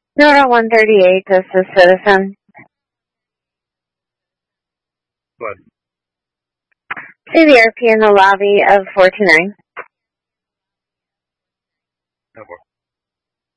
Nora 138, this is Citizen. What? CVRP in the lobby of 429. Okay.